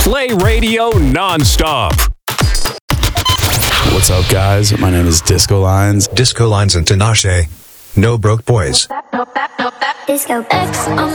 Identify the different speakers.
Speaker 1: Play radio nonstop.
Speaker 2: What's up, guys? My name is Disco Lines.
Speaker 3: Disco Lines and Tinashe. No broke boys.
Speaker 4: Disco X on